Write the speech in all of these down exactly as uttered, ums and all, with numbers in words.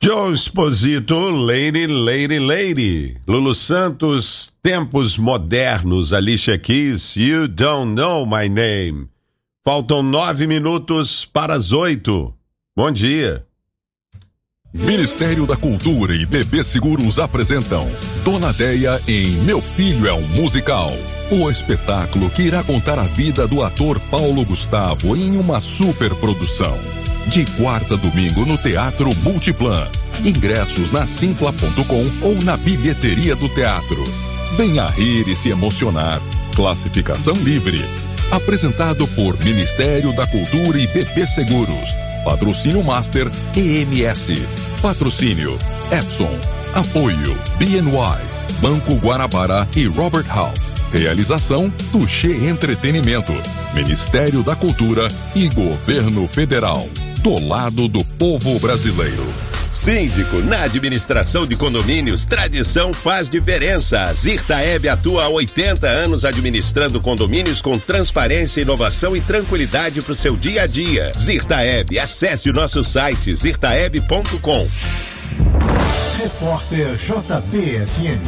Joe Esposito, Lady, Lady, Lady. Lulu Santos, Tempos Modernos. Alicia Keys, You Don't Know My Name. Faltam nove minutos para as oito. Bom dia. Ministério da Cultura e B B Seguros apresentam Dona Deia em Meu Filho é um Musical. O espetáculo que irá contar a vida do ator Paulo Gustavo em uma superprodução. De quarta a domingo no Teatro Multiplan. Ingressos na simpla ponto com ou na bilheteria do teatro. Venha rir e se emocionar. Classificação livre. Apresentado por Ministério da Cultura e B B Seguros. Patrocínio Master E M S. Patrocínio Epson. Apoio B N Y. Banco Guanabara e Robert Half. Realização Touché Entretenimento. Ministério da Cultura e Governo Federal. Do lado do povo brasileiro. Síndico, na administração de condomínios, tradição faz diferença. Zirtaeb atua há oitenta anos administrando condomínios com transparência, inovação e tranquilidade para o seu dia a dia. Zirtaeb, acesse o nosso site zirtaeb ponto com. Repórter J B F M.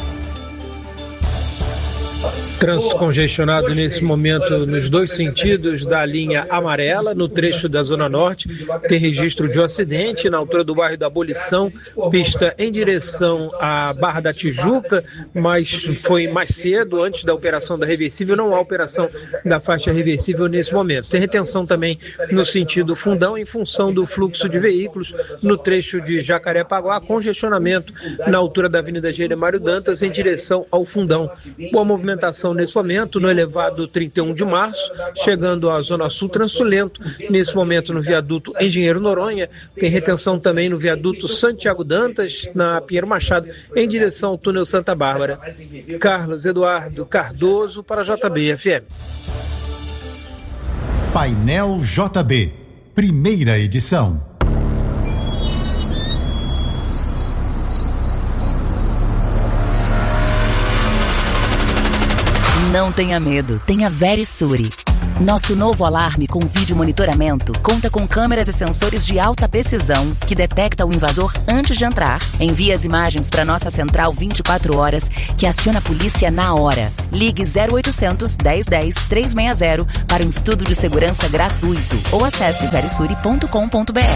Trânsito congestionado nesse momento nos dois sentidos da linha amarela, no trecho da Zona Norte. Tem registro de um acidente na altura do bairro da Abolição, pista em direção à Barra da Tijuca, mas foi mais cedo, antes da operação da reversível. Não há operação da faixa reversível nesse momento. Tem retenção também no sentido Fundão, em função do fluxo de veículos no trecho de Jacarepaguá, congestionamento na altura da Avenida Jeremário Dantas, em direção ao Fundão. Boa movimentação nesse momento no elevado trinta e um de março, chegando à Zona Sul, trânsito lento nesse momento no viaduto Engenheiro Noronha. Tem retenção também no viaduto Santiago Dantas, na Pinheiro Machado, em direção ao túnel Santa Bárbara. Carlos Eduardo Cardoso para J B F M. Painel J B, primeira edição. Não tenha medo, tenha Verisure. Nosso novo alarme com vídeo monitoramento conta com câmeras e sensores de alta precisão que detecta o invasor antes de entrar. Envia as imagens para nossa central vinte e quatro horas, que aciona a polícia na hora. Ligue zero oitocentos, dez dez, trezentos e sessenta para um estudo de segurança gratuito ou acesse verisure ponto com ponto b r.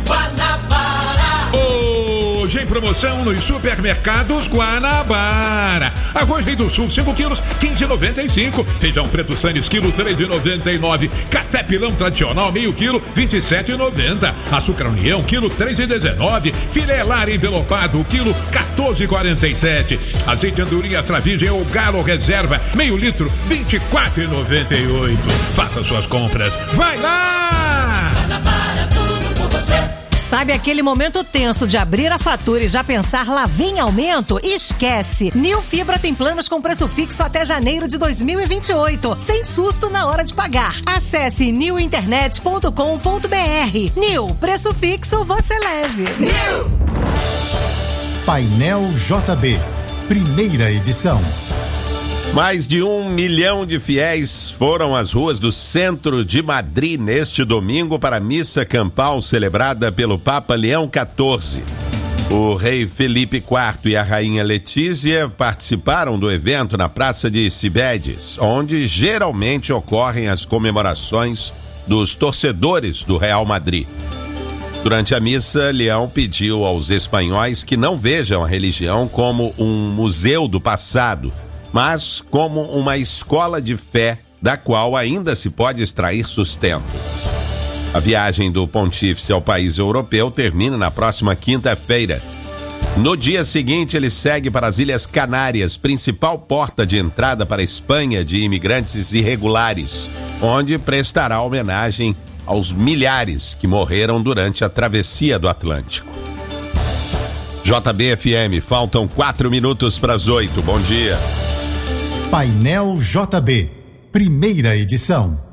Hoje em promoção nos supermercados Guanabara. Arroz Rei do Sul, cinco quilos, quinze reais e noventa e cinco centavos. Feijão preto Sandes, quilo, três reais e noventa e nove centavos. Café Pilão tradicional, meio quilo, vinte e sete reais e noventa centavos. Açúcar União, quilo, três reais e dezenove centavos. Filé Lar envelopado, quilo, quatorze reais e quarenta e sete centavos. Azeite Andorinha Extra Virgem ou Galo Reserva, meio litro, vinte e quatro reais e noventa e oito centavos. Faça suas compras. Vai lá! Guanabara, tudo por você. Sabe aquele momento tenso de abrir a fatura e já pensar lá vem aumento? Esquece! Nil Fibra tem planos com preço fixo até janeiro de dois mil e vinte e oito, sem susto na hora de pagar. Acesse nil internet ponto com ponto b r. Nil, preço fixo você leve. Nil! Painel J B, primeira edição. Mais de um milhão de fiéis foram às ruas do centro de Madrid neste domingo para a missa campal celebrada pelo Papa Leão quatorze. O rei Felipe quarto e a rainha Letícia participaram do evento na Praça de Cibeles, onde geralmente ocorrem as comemorações dos torcedores do Real Madrid. Durante a missa, Leão pediu aos espanhóis que não vejam a religião como um museu do passado, mas como uma escola de fé da qual ainda se pode extrair sustento. A viagem do pontífice ao país europeu termina na próxima quinta-feira. No dia seguinte, ele segue para as Ilhas Canárias, principal porta de entrada para a Espanha de imigrantes irregulares, onde prestará homenagem aos milhares que morreram durante a travessia do Atlântico. J B F M, faltam quatro minutos para as oito. Bom dia. Painel J B, primeira edição.